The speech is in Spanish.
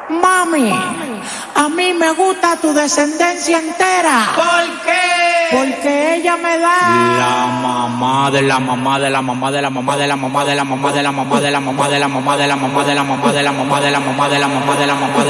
Mami, a mí me gusta tu descendencia entera. ¿Por qué? Porque ella me da la mamá de la mamá de la mamá de la mamá de la mamá de la mamá de la mamá de la mamá de la mamá de la mamá de la mamá de la mamá de la mamá de la mamá de la mamá de